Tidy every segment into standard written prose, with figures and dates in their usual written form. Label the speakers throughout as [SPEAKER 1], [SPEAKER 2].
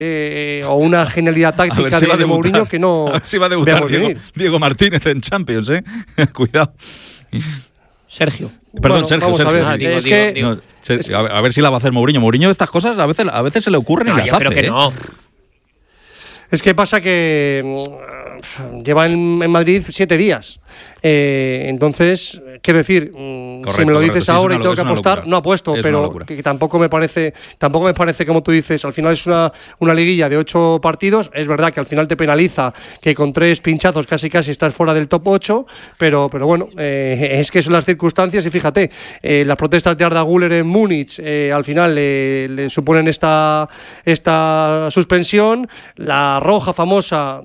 [SPEAKER 1] o una genialidad táctica de Mourinho que no.
[SPEAKER 2] A ver si va a debutar Diego Martínez en Champions, Cuidado.
[SPEAKER 1] Sergio.
[SPEAKER 2] Perdón, Sergio.
[SPEAKER 1] Vamos a ver.
[SPEAKER 2] A ver si la va a hacer Mourinho. Mourinho estas cosas a veces se le ocurren y las hace.
[SPEAKER 1] Yo creo que no. Es que pasa que lleva en Madrid 7 días. Entonces, quiero decir, si me lo dices ahora y tengo que apostar, no apuesto, pero que tampoco me parece, como tú dices, al final es una liguilla de 8 partidos. Es verdad que al final te penaliza que con 3 pinchazos casi estás fuera del top 8, pero bueno, es que son las circunstancias. Y fíjate, las protestas de Arda Güler en Múnich al final le suponen esta suspensión, la roja famosa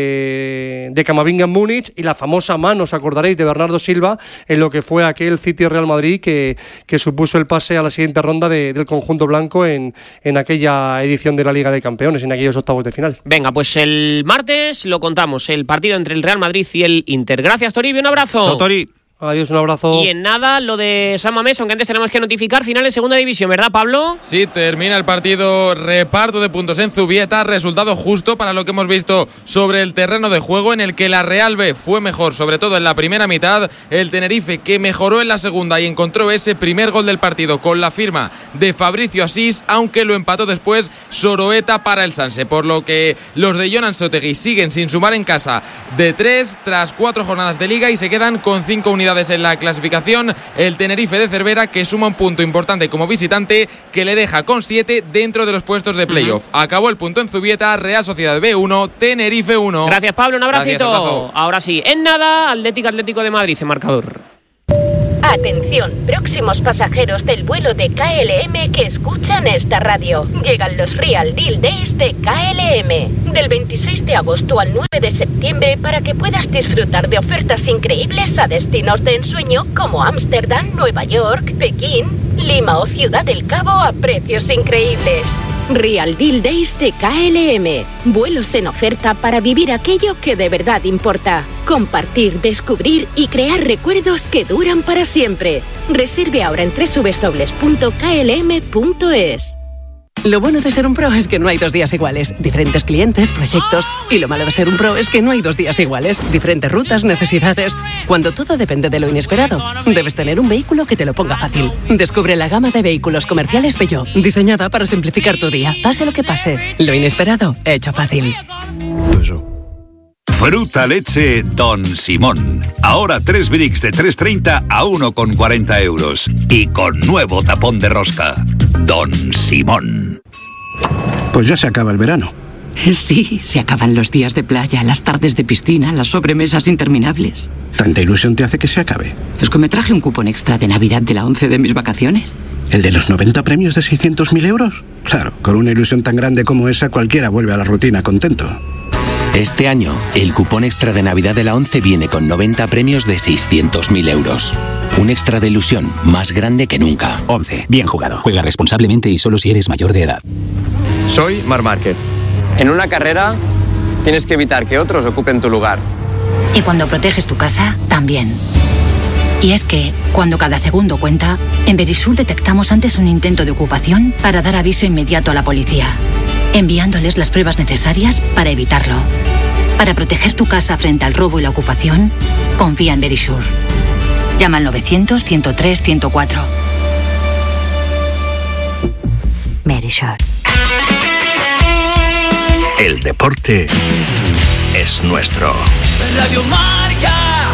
[SPEAKER 1] de Camavinga en Múnich y la famosa mano, os acordaréis, de Bernardo Silva en lo que fue aquel City-Real Madrid que supuso el pase a la siguiente ronda del conjunto blanco en aquella edición de la Liga de Campeones, en aquellos octavos de final.
[SPEAKER 3] Venga, pues el martes lo contamos, el partido entre el Real Madrid y el Inter. Gracias, Toribio, un abrazo.
[SPEAKER 2] Chao, Tori.
[SPEAKER 1] Adiós, un abrazo.
[SPEAKER 3] Y en nada, lo de San Mamés, aunque antes tenemos que notificar final en segunda división, ¿verdad, Pablo?
[SPEAKER 4] Sí, termina el partido, reparto de puntos en Zubieta, resultado justo para lo que hemos visto sobre el terreno de juego, en el que la Real B fue mejor, sobre todo en la primera mitad, el Tenerife que mejoró en la segunda y encontró ese primer gol del partido con la firma de Fabricio Asís, aunque lo empató después Soroeta para el Sanse, por lo que los de Jonan Sotegui siguen sin sumar en casa de 3 tras 4 jornadas de Liga y se quedan con 5 unidades en la clasificación. El Tenerife de Cervera, que suma un punto importante como visitante, que le deja con 7 dentro de los puestos de playoff. Acabó el punto en Zubieta, Real Sociedad B1, Tenerife 1.
[SPEAKER 3] Gracias, Pablo, un abracito.
[SPEAKER 4] Gracias,
[SPEAKER 3] ahora sí, en nada, Atlético de Madrid en marcador.
[SPEAKER 5] Atención, próximos pasajeros del vuelo de KLM que escuchan esta radio. Llegan los Real Deal Days de KLM, del 26 de agosto al 9 de septiembre, para que puedas disfrutar de ofertas increíbles a destinos de ensueño como Ámsterdam, Nueva York, Pekín, Lima o Ciudad del Cabo a precios increíbles. Real Deal Days de KLM. Vuelos en oferta para vivir aquello que de verdad importa. Compartir, descubrir y crear recuerdos que duran para siempre. Reserve ahora en www.klm.es.
[SPEAKER 6] Lo bueno de ser un pro es que no hay 2 días iguales. Diferentes clientes, proyectos. Y lo malo de ser un pro es que no hay 2 días iguales. Diferentes rutas, necesidades. Cuando todo depende de lo inesperado, debes tener un vehículo que te lo ponga fácil. Descubre la gama de vehículos comerciales Peugeot, diseñada para simplificar tu día. Pase lo que pase, lo inesperado, hecho fácil.
[SPEAKER 7] Fruta leche Don Simón. Ahora 3 bricks de 3,30 a 1,40 euros. Y con nuevo tapón de rosca. Don Simón.
[SPEAKER 8] Pues ya se acaba el verano.
[SPEAKER 9] Sí, se acaban los días de playa, las tardes de piscina, las sobremesas interminables.
[SPEAKER 8] ¿Tanta ilusión te hace que se acabe?
[SPEAKER 9] Es que me traje un cupón extra de Navidad de la 11 de mis vacaciones.
[SPEAKER 8] ¿El de los 90 premios de 600.000 euros? Claro, con una ilusión tan grande como esa, cualquiera vuelve a la rutina contento.
[SPEAKER 10] Este año, el cupón extra de Navidad de la 11 viene con 90 premios de 600.000 euros. Un extra de ilusión más grande que nunca.
[SPEAKER 11] 11. Bien jugado. Juega responsablemente y solo si eres mayor de edad.
[SPEAKER 12] Soy Marc Márquez. En una carrera tienes que evitar que otros ocupen tu lugar.
[SPEAKER 13] Y cuando proteges tu casa, también. Y es que, cuando cada segundo cuenta, en Verisur detectamos antes un intento de ocupación para dar aviso inmediato a la policía, enviándoles las pruebas necesarias para evitarlo. Para proteger tu casa frente al robo y la ocupación, confía en Verisur. Llama al 900-103-104. Verisur.
[SPEAKER 7] El deporte es nuestro.
[SPEAKER 14] Radio Marca.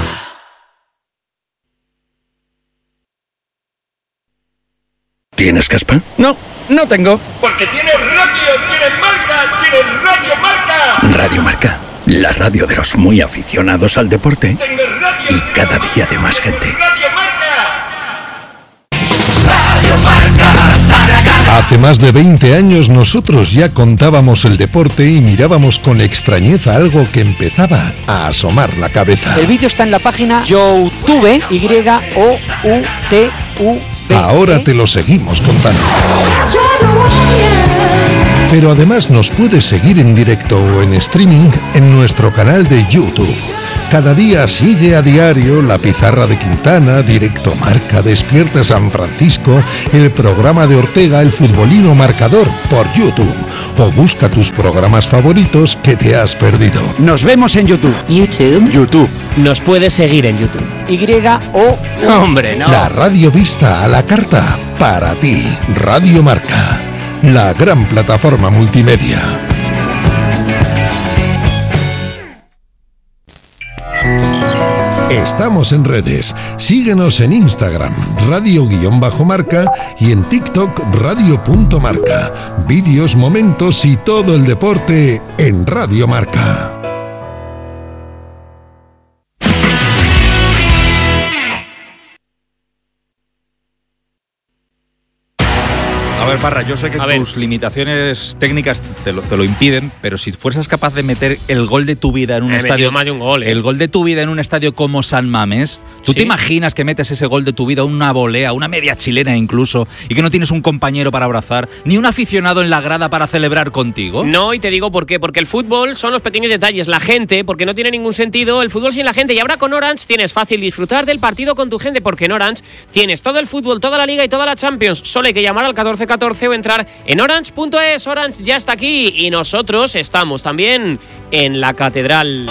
[SPEAKER 7] ¿Tienes caspa?
[SPEAKER 14] No, no tengo. Porque tienes radio, tienes marca, tienes Radio Marca.
[SPEAKER 7] Radio Marca, la radio de los muy aficionados al deporte. Y cada día de más gente.
[SPEAKER 15] Hace más de 20 años nosotros ya contábamos el deporte y mirábamos con extrañeza algo que empezaba a asomar la cabeza.
[SPEAKER 16] El vídeo está en la página YouTube, YOUTUV.
[SPEAKER 15] Ahora te lo seguimos contando. Pero además nos puedes seguir en directo o en streaming en nuestro canal de YouTube. Cada día sigue a diario La Pizarra de Quintana, Directo Marca, Despierta San Francisco, el programa de Ortega, El Futbolino Marcador, por YouTube. O busca tus programas favoritos que te has perdido.
[SPEAKER 16] Nos vemos en YouTube.
[SPEAKER 11] YouTube.
[SPEAKER 3] Nos puedes seguir en YouTube.
[SPEAKER 16] ¡Hombre, no!
[SPEAKER 15] La radio vista a la carta, para ti. Radio Marca, la gran plataforma multimedia. Estamos en redes. Síguenos en Instagram, radio_marca, y en TikTok, radio.marca. Vídeos, momentos y todo el deporte en Radio Marca.
[SPEAKER 2] A ver, Parra, yo sé que tus limitaciones técnicas te lo impiden, pero si fueras capaz de meter el gol de tu vida en un estadio,
[SPEAKER 3] más de un gol,
[SPEAKER 2] el gol de tu vida en un estadio como San Mamés, ¿tú te imaginas que metes ese gol de tu vida, una volea, una media chilena incluso, y que no tienes un compañero para abrazar, ni un aficionado en la grada para celebrar contigo?
[SPEAKER 3] No, y te digo por qué, porque el fútbol son los pequeños detalles, la gente, porque no tiene ningún sentido el fútbol sin la gente, y ahora con Orange tienes fácil disfrutar del partido con tu gente, porque en Orange tienes todo el fútbol, toda la liga y toda la Champions. Solo hay que llamar al 1414 o entrar en orange.es. Orange ya está aquí y nosotros estamos también en la Catedral.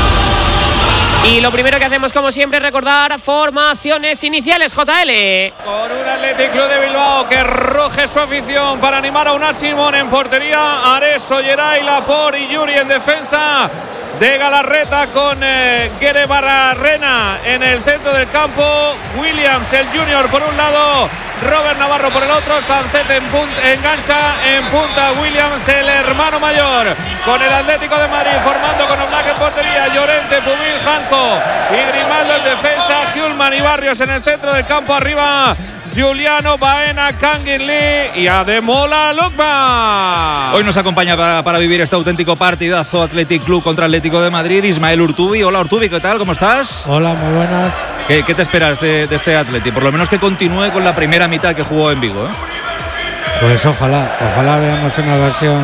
[SPEAKER 3] Y lo primero que hacemos, como siempre, es recordar formaciones iniciales, JL.
[SPEAKER 17] Con un Athletic Club de Bilbao que ruge su afición para animar a Unai Simón en portería, Ares, Olleray, Laporte y Yuri en defensa de Galarreta, con Guere Barrarena en el centro del campo, Williams el Junior por un lado, Robert Navarro por el otro, Sancet engancha en punta, Williams el hermano mayor, con el Atlético de Madrid formando con Oblak en portería, Llorente, Pumil, Hansko y Grimaldo en defensa, Hjulman y Barrios en el centro del campo, arriba Giuliano, Baena, Kangin Lee y Ademola Lookman.
[SPEAKER 2] Hoy nos acompaña para vivir este auténtico partidazo Athletic Club contra Atlético de Madrid, Ismael Urtubi. Hola Urtubi, ¿qué tal? ¿Cómo estás?
[SPEAKER 18] Hola, muy buenas.
[SPEAKER 2] ¿Qué te esperas de este Athletic? Por lo menos que continúe con la primera mitad que jugó en Vigo, ¿eh?
[SPEAKER 18] Pues ojalá veamos una versión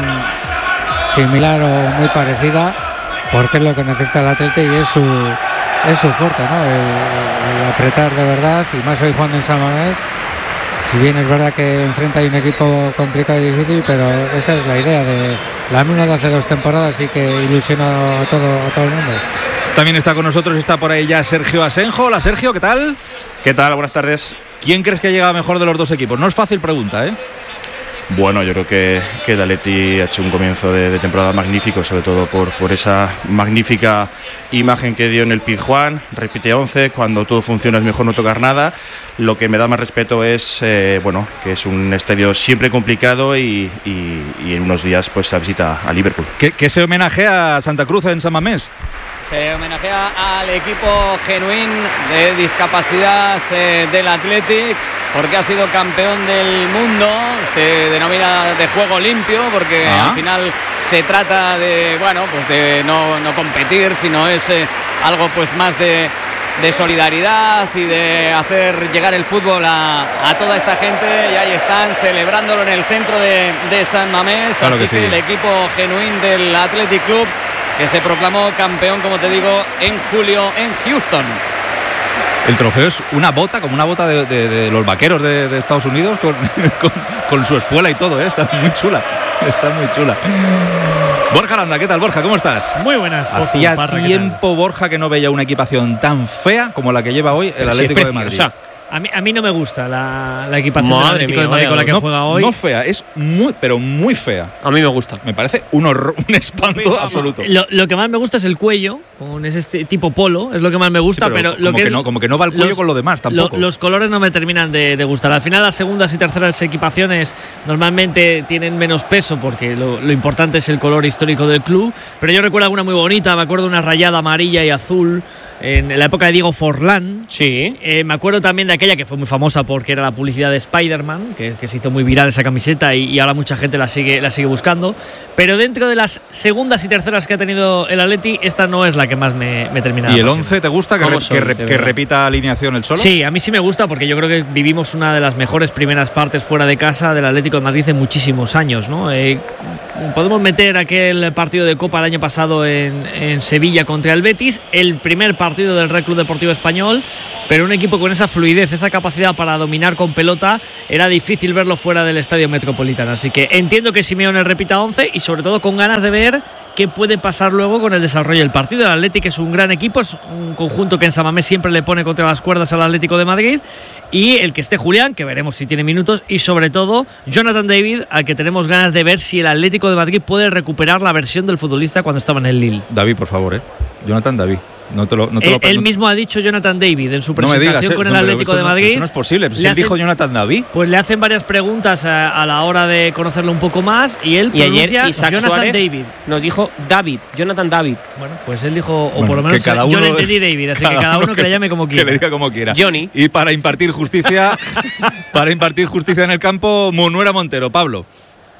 [SPEAKER 18] similar o muy parecida, porque es lo que necesita el Athletic y es su fuerte, ¿no? El apretar de verdad, y más hoy jugando en San Mamés. Si bien es verdad que enfrente hay un equipo complicado y difícil, pero esa es la idea de la misma de hace 2 temporadas y que ilusiona a todo el mundo.
[SPEAKER 2] También está con nosotros, está por ahí ya Sergio Asenjo. Hola Sergio, ¿qué tal?
[SPEAKER 19] ¿Qué tal? Buenas tardes.
[SPEAKER 2] ¿Quién crees que llega mejor de los dos equipos? No es fácil pregunta, ¿eh?
[SPEAKER 19] Bueno, yo creo que el Atleti ha hecho un comienzo de temporada magnífico, sobre todo por esa magnífica imagen que dio en el Pizjuán. Repite 11, cuando todo funciona es mejor no tocar nada. Lo que me da más respeto es que es un estadio siempre complicado y en unos días pues la visita a Liverpool.
[SPEAKER 2] ¿Qué se homenajea a Santa Cruz en San Mamés?
[SPEAKER 20] Se homenajea al equipo genuín de discapacidad del Athletic, porque ha sido campeón del mundo. Se denomina de juego limpio, porque al final se trata de de no competir, sino es algo pues más de solidaridad y de hacer llegar el fútbol a toda esta gente, y ahí están celebrándolo en el centro de San Mamés. Claro, así que el equipo genuín del Athletic Club, que se proclamó campeón, como te digo, en julio en Houston.
[SPEAKER 2] El trofeo es una bota, como una bota de los vaqueros de Estados Unidos, con su espuela y todo, ¿eh? Está muy chula. Está muy chula. Borja Aranda, ¿qué tal, Borja? ¿Cómo estás?
[SPEAKER 21] Muy buenas.
[SPEAKER 2] Hacía tiempo, Borja, que no veía una equipación tan fea como la que lleva hoy el Atlético de Madrid.
[SPEAKER 21] A mí no me gusta la equipación del Atlético de Madrid con la que juega hoy.
[SPEAKER 2] No fea, es muy fea.
[SPEAKER 3] A mí me gusta.
[SPEAKER 2] Me parece un horror, un espanto absoluto.
[SPEAKER 21] Lo que más me gusta es el cuello, con ese tipo polo, es lo que más me gusta, pero
[SPEAKER 2] como que no va el cuello con lo demás tampoco.
[SPEAKER 21] Los colores no me terminan de gustar. Al final las segundas y terceras equipaciones normalmente tienen menos peso, porque lo importante es el color histórico del club, pero yo recuerdo alguna muy bonita, me acuerdo de una rayada amarilla y azul en la época de Diego Forlán.
[SPEAKER 3] Sí.
[SPEAKER 21] Me acuerdo también de aquella que fue muy famosa porque era la publicidad de Spider-Man, que se hizo muy viral esa camiseta y ahora mucha gente la sigue buscando. Pero dentro de las segundas y terceras que ha tenido el Atleti, esta no es la que más me termina.
[SPEAKER 2] ¿Y el 11 te gusta que repita alineación el solo?
[SPEAKER 21] Sí, a mí sí me gusta, porque yo creo que vivimos una de las mejores primeras partes fuera de casa del Atlético de Madrid en muchísimos años, ¿no? podemos meter aquel partido de Copa el año pasado en Sevilla contra el Betis, el primer partido del Real Club Deportivo Español, pero un equipo con esa fluidez, esa capacidad para dominar con pelota, era difícil verlo fuera del Estadio Metropolitano. Así que entiendo que Simeone repita 11 y sobre todo con ganas de ver qué puede pasar luego con el desarrollo del partido. El Atlético es un gran equipo, es un conjunto que en San Mamés siempre le pone contra las cuerdas al Atlético de Madrid, y el que esté Julián, que veremos si tiene minutos, y sobre todo Jonathan David, al que tenemos ganas de ver si el Atlético de Madrid puede recuperar la versión del futbolista cuando estaba en el Lille.
[SPEAKER 2] David, por favor, Jonathan David.
[SPEAKER 21] Él mismo ha dicho Jonathan David en su presentación con el Atlético de Madrid.
[SPEAKER 2] Eso no es posible. Él dijo Jonathan David.
[SPEAKER 21] Pues le hacen varias preguntas a la hora de conocerlo un poco más y él
[SPEAKER 3] ayer Isaac
[SPEAKER 21] Jonathan
[SPEAKER 3] Suárez
[SPEAKER 21] David.
[SPEAKER 3] Nos dijo Jonathan David.
[SPEAKER 21] Bueno, pues él dijo, o por lo menos yo le entendí David, así que cada uno que le llame como quiera.
[SPEAKER 2] Que le diga como quiera.
[SPEAKER 3] Johnny.
[SPEAKER 2] Y para impartir justicia, en el campo, Munuera Montero. Pablo.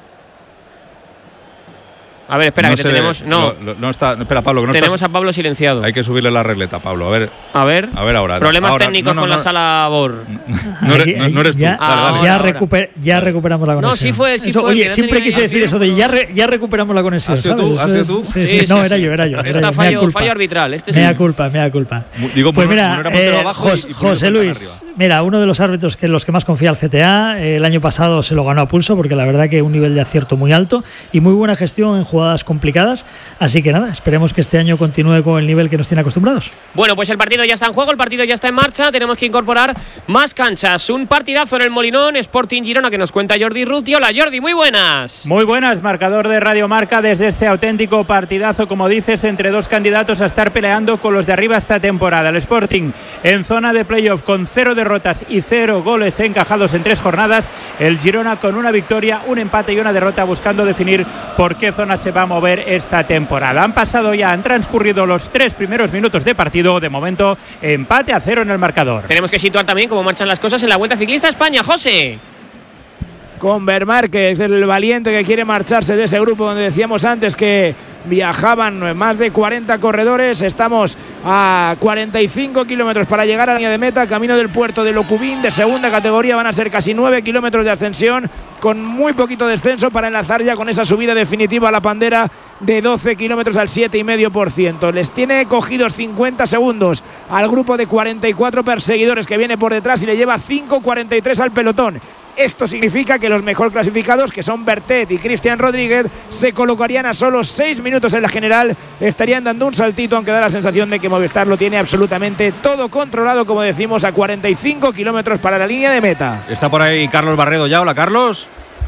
[SPEAKER 3] A ver, espera, que tenemos. No,
[SPEAKER 2] está. Espera, Pablo, que no
[SPEAKER 3] tenemos a Pablo silenciado.
[SPEAKER 2] Hay que subirle la regleta, Pablo. A ver ahora.
[SPEAKER 3] Problemas técnicos con la sala BOR.
[SPEAKER 2] No eres tú.
[SPEAKER 1] Ya recuperamos la conexión.
[SPEAKER 3] No, sí fue.
[SPEAKER 1] Oye, siempre quise decir eso de ya recuperamos la conexión.
[SPEAKER 2] ¿Has sido tú?
[SPEAKER 1] Sí. No, era yo.
[SPEAKER 3] Está fallo arbitral.
[SPEAKER 1] Mea culpa.
[SPEAKER 2] Digo,
[SPEAKER 1] pues mira, José Luis, mira, uno de los árbitros que los que más confía el CTA, el año pasado se lo ganó a pulso, porque la verdad que un nivel de acierto muy alto y muy buena gestión en jugadas complicadas, así que nada, esperemos que este año continúe con el nivel que nos tiene acostumbrados.
[SPEAKER 3] Bueno, pues el partido ya está en juego, el partido ya está en marcha, tenemos que incorporar más canchas, un partidazo en el Molinón, Sporting Girona, que nos cuenta Jordi Ruti. Hola Jordi, muy buenas.
[SPEAKER 22] Muy buenas, marcador de Radio Marca desde este auténtico partidazo, como dices, entre dos candidatos a estar peleando con los de arriba esta temporada. El Sporting en zona de playoff con 0 derrotas y 0 goles encajados en 3 jornadas, el Girona con una victoria, un empate y una derrota, buscando definir por qué zona se va a mover esta temporada. Han transcurrido los 3 primeros minutos de partido, de momento empate a 0 en el marcador.
[SPEAKER 3] Tenemos que situar también cómo marchan las cosas en la Vuelta Ciclista España. José.
[SPEAKER 23] Con Bermárquez, el valiente que quiere marcharse de ese grupo donde decíamos antes que viajaban más de 40 corredores. Estamos a 45 kilómetros para llegar a la línea de meta, camino del puerto de Locubín, de segunda categoría. Van a ser casi 9 kilómetros de ascensión, con muy poquito descenso para enlazar ya con esa subida definitiva a la Pandera de 12 kilómetros al 7,5%. Les tiene cogidos 50 segundos al grupo de 44 perseguidores que viene por detrás y le lleva 5,43 al pelotón. Esto significa que los mejor clasificados, que son Bertet y Cristian Rodríguez, se colocarían a solo 6 minutos en la general. Estarían dando un saltito, aunque da la sensación de que Movistar lo tiene absolutamente todo controlado, como decimos, a 45 kilómetros para la línea de meta.
[SPEAKER 2] Está por ahí Carlos Barredo ya. Hola, Carlos.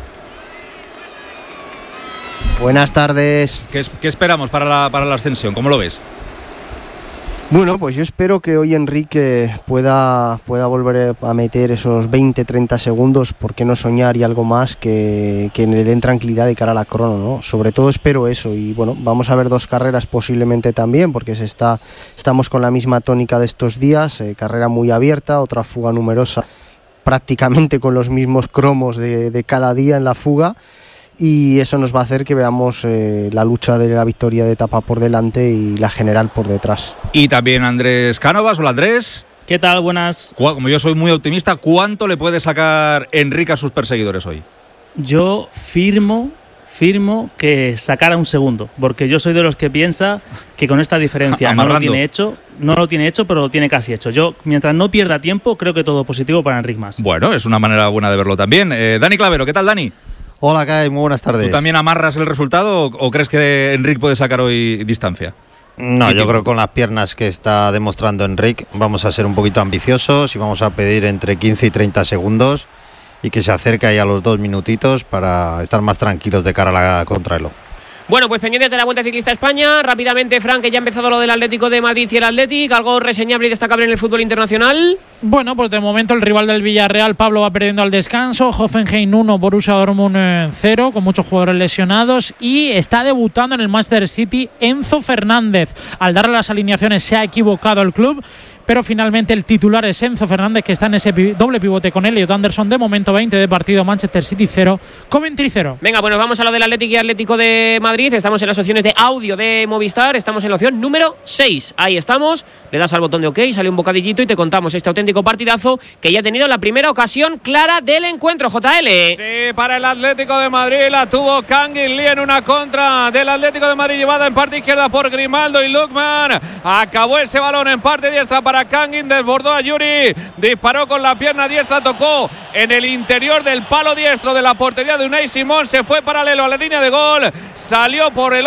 [SPEAKER 24] Buenas tardes.
[SPEAKER 2] ¿Qué esperamos para la ascensión? ¿Cómo lo ves?
[SPEAKER 24] Bueno, pues yo espero que hoy Enrique pueda volver a meter esos 20-30 segundos, por qué no soñar, y algo más que le den tranquilidad de cara a la crono, ¿no? Sobre todo espero eso, y bueno, vamos a ver 2 carreras posiblemente también, porque estamos con la misma tónica de estos días, carrera muy abierta, otra fuga numerosa, prácticamente con los mismos cromos de cada día en la fuga. Y eso nos va a hacer que veamos la lucha de la victoria de etapa por delante y la general por detrás.
[SPEAKER 2] Y también Andrés Cánovas. Hola, Andrés.
[SPEAKER 25] ¿Qué tal? Buenas.
[SPEAKER 2] Como yo soy muy optimista, ¿cuánto le puede sacar Enrique a sus perseguidores hoy?
[SPEAKER 25] Yo firmo que sacara un segundo, porque yo soy de los que piensa que con esta diferencia no lo tiene hecho, pero lo tiene casi hecho. Yo, mientras no pierda tiempo, creo que todo positivo para Enric Mas.
[SPEAKER 2] Bueno, es una manera buena de verlo también. Dani Clavero, ¿qué tal, Dani?
[SPEAKER 26] Hola, Kai, muy buenas tardes.
[SPEAKER 2] ¿Tú también amarras el resultado o crees que Enric puede sacar hoy distancia?
[SPEAKER 26] No, yo creo que con las piernas que está demostrando Enric vamos a ser un poquito ambiciosos y vamos a pedir entre 15 y 30 segundos y que se acerque ahí a los 2 minutitos para estar más tranquilos de cara a la contrarreloj.
[SPEAKER 3] Bueno, pues pendientes de la Vuelta Ciclista España. Rápidamente, Fran, que ya ha empezado lo del Atlético de Madrid y el Athletic. ¿Algo reseñable y destacable en el fútbol internacional?
[SPEAKER 27] Bueno, pues de momento el rival del Villarreal, Pablo, va perdiendo al descanso. Hoffenheim 1, Borussia Dortmund 0, con muchos jugadores lesionados. Y está debutando en el Manchester City Enzo Fernández. Al darle las alineaciones se ha equivocado el club, pero finalmente el titular es Enzo Fernández, que está en ese doble pivote con Elliot Anderson. De momento 20 de partido, Manchester City 0, Coventry 0.
[SPEAKER 3] Venga, pues vamos a lo del Atlético y Atlético de Madrid. Estamos en las opciones de audio de Movistar, estamos en la opción número 6. Ahí estamos, le das al botón de OK, sale un bocadillito y te contamos este auténtico partidazo que ya ha tenido la primera ocasión clara del encuentro, JL.
[SPEAKER 17] Sí, para el Atlético de Madrid la tuvo Kangin Lee en una contra del Atlético de Madrid llevada en parte izquierda por Grimaldo y Lukman. Acabó ese balón en parte diestra para Kangin, desbordó a Yuri, disparó con la pierna diestra, tocó en el interior del palo diestro de la portería de Unai Simón, se fue paralelo a la línea de gol, salió por el